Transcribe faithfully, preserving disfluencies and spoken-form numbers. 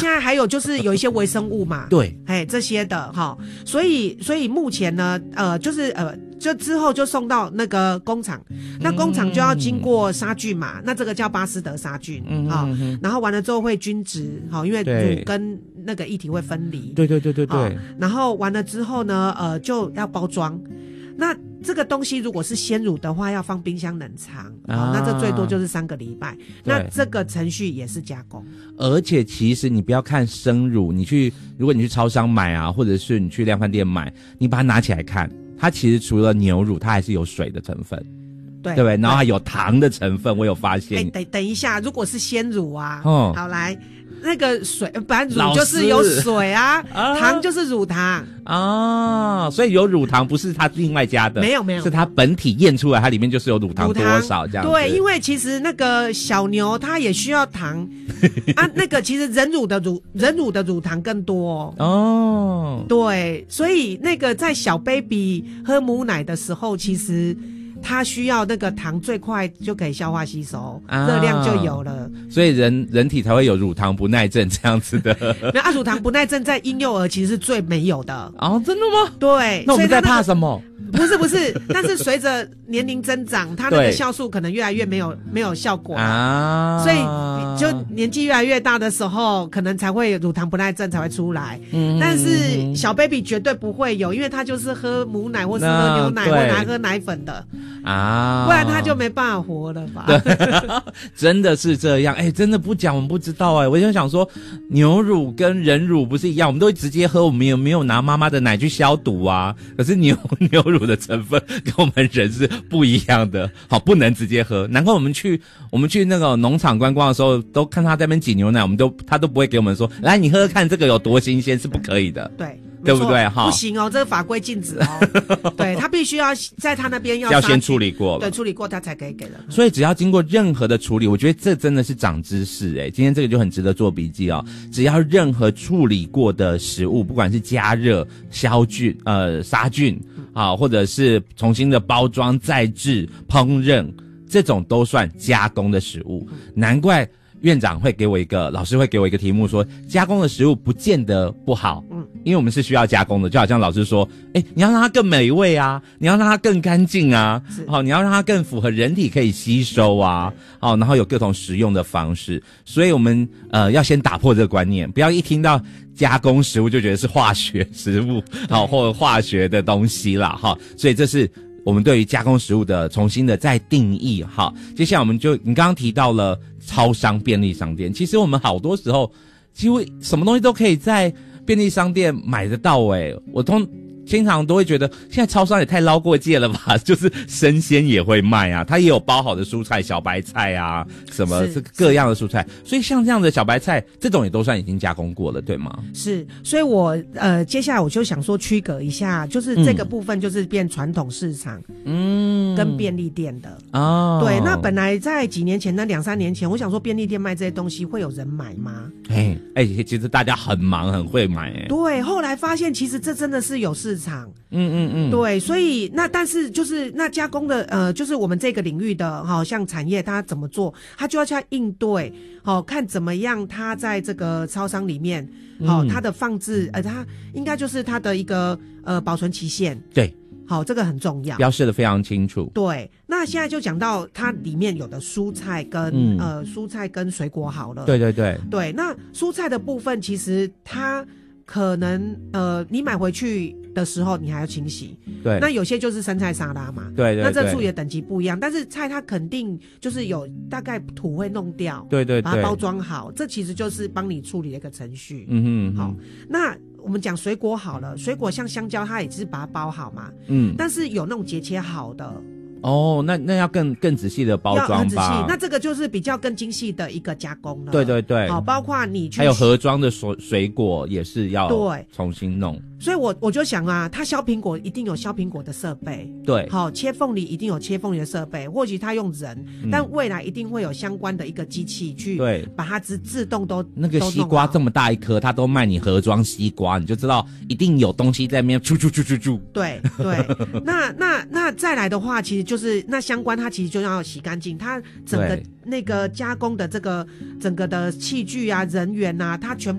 现在还有就是有一些微生物嘛， 对， 哎，这些的哈，所以所以目前呢，呃，就是呃，就之后就送到那个工厂，那工厂就要经过杀菌嘛，嗯、那这个叫巴斯德杀菌，嗯好、嗯，然后完了之后会均值，好，因为乳跟那个液体会分离， 对对对对对， 然后完了之后呢，呃，就要包装，那。这个东西如果是鲜乳的话，要放冰箱冷藏，啊、哦，那这最多就是三个礼拜。那这个程序也是加工， 而且其实你不要看生乳，你去如果你去超商买啊，或者是你去量贩店买，你把它拿起来看，它其实除了牛乳，它还是有水的成分， 对对不对？然后还有糖的成分，我有发现。 哎，等等一下，如果是鲜乳啊，哦，好来。那个水，本来乳就是有水啊，啊糖就是乳糖啊，所以有乳糖不是它另外加的， 没有没有， 是它本体验出来，它里面就是有乳糖多少这样子。 对，因为其实那个小牛它也需要糖啊，那个其实人乳的乳人乳的乳糖更多哦。哦，对，所以那个在小 baby 喝母奶的时候，其实。它需要那个糖最快就可以消化吸收，啊、热量就有了， 所以人人体才会有乳糖不耐症这样子的。 没有啊，乳糖不耐症在婴幼儿其实是最没有的。 哦，真的吗？ 对， 那我们在怕什么？ 不是不是，但是随着年龄增长，它那个酵素可能越来越没有没有效果啊，所以就年纪越来越大的时候，可能才会乳糖不耐症才会出来。嗯，但是小 baby 绝对不会有，因为他就是喝母奶或是喝牛奶或拿喝奶粉的啊，不然他就没办法活了吧？ 真的是这样，哎、欸，真的不讲我们不知道哎、欸，我就想说牛乳跟人乳不是一样，我们都会直接喝，我们有没有拿妈妈的奶去消毒啊？可是牛牛乳的成分跟我们人是不一样的，好，不能直接喝。难怪我们去我们去那个农场观光的时候，都看他在那边挤牛奶，我们都他都不会给我们说，来你喝喝看这个有多新鲜，是不可以的。 对。 对不对哈？ 不行哦，这个法规禁止哦。对，他必须要在他那边要要先处理过了， 对，处理过他才可以给人。 所以只要经过任何的处理，我觉得这真的是长知识哎、欸。今天这个就很值得做笔记哦。只要任何处理过的食物，不管是加热、消菌、呃杀菌啊，或者是重新的包装、再制、烹饪，这种都算加工的食物。难怪院长会给我一个，老师会给我一个题目说，加工的食物不见得不好，嗯，因为我们是需要加工的，就好像老师说，哎，你要让它更美味啊，你要让它更干净啊，好，你要让它更符合人体可以吸收啊，好，然后有各种食用的方式，所以我们呃要先打破这个观念，不要一听到加工食物就觉得是化学食物，好，或者化学的东西啦，哈，所以这是我们对于加工食物的重新的再定义。好，接下来我们就你刚刚提到了超商便利商店，其实我们好多时候几乎什么东西都可以在便利商店买得到诶，我通经常都会觉得现在超商也太捞过界了吧，就是生鲜也会卖啊，它也有包好的蔬菜，小白菜啊什么这各样的蔬菜，所以像这样的小白菜这种也都算已经加工过了，对吗？ 是，所以我呃接下来我就想说区隔一下，就是这个部分就是变传统市场嗯跟便利店的哦。对，那本来在几年前那两三年前我想说便利店卖这些东西会有人买吗？ 哎哎，其实大家很忙很会买哎。 对，后来发现其实这真的是有市场。嗯嗯嗯，对，所以那但是就是那加工的呃，就是我们这个领域的哈、哦，像产业它怎么做，它就要去应对，好、哦、看怎么样它在这个超商里面，好、哦、它的放置呃，它应该就是它的一个呃保存期限， 对， 好、哦、这个很重要， 标示的非常清楚。 对，那现在就讲到它里面有的蔬菜跟、嗯、呃蔬菜跟水果好了， 对对对对，那蔬菜的部分其实它。可能呃，你买回去的时候你还要清洗， 对， 那有些就是生菜沙拉嘛， 对 对, 对， 那这处理的等级不一样，但是菜它肯定就是有大概土会弄掉， 对对对， 把它包装好，这其实就是帮你处理的一个程序。 嗯哼嗯哼， 好，那我们讲水果好了，水果像香蕉，它也是把它包好嘛， 嗯， 但是有那种节切好的。 哦，那那要更更仔细的包装吧？ 那这个就是比较更精细的一个加工了。 对对对， 好，包括你去还有盒装的水水果也是要对重新弄。 所以我我就想啊，他削苹果一定有削苹果的设备， 对， 好切凤梨一定有切凤梨的设备，或许他用人、嗯，但未来一定会有相关的一个机器去对把它自自动都那个西瓜这么大一颗，它都卖你盒装西瓜，你就知道一定有东西在那边啾啾啾啾啾。 对对，那那那再来的话，其实就是那相关它其实就要洗干净，它整个那个加工的这个整个的器具啊、人员啊，它全部